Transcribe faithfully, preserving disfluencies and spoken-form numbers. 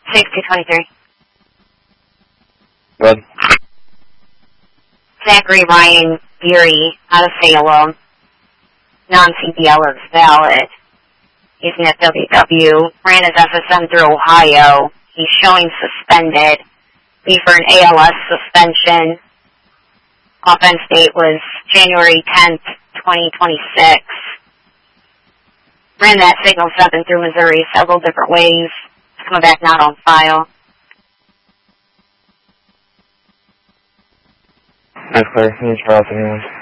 six two twenty-three. Good. Zachary Ryan Beery out of Salem. Non-C B L is valid. He's in at W W. Ran his F S M through Ohio. He's showing suspended. Be for an A L S suspension. Offense date was January tenth, twenty twenty-six. Ran that Signal seven through Missouri several different ways. It's coming back not on file. That's clear. Thanks for helping me.